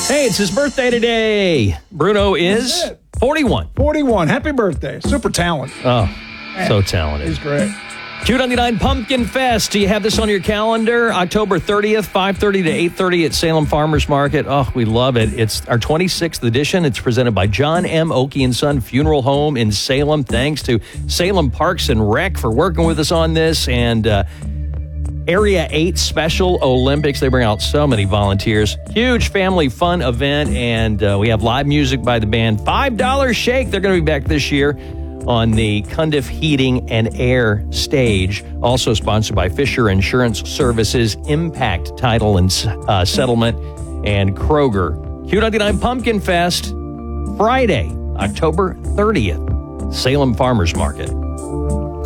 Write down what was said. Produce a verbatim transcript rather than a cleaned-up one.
Hey, it's his birthday today. Bruno is forty-one. forty-one. Happy birthday. Super talent. Oh, Man, so talented. He's great. Q ninety-nine Pumpkin Fest. Do you have this on your calendar? October thirtieth, five thirty to eight thirty at Salem Farmers Market. Oh, we love it. It's our twenty-sixth edition. It's presented by John M. Oakey and Son Funeral Home in Salem. Thanks to Salem Parks and Rec for working with us on this. And uh, Area eight Special Olympics. They bring out so many volunteers. Huge family fun event. And uh, we have live music by the band five dollar Shake. They're going to be back this year on the Cundiff Heating and Air stage. Also sponsored by Fisher Insurance Services, Impact Title and uh, Settlement, and Kroger. Q ninety-nine Pumpkin Fest, Friday, October thirtieth, Salem Farmers Market.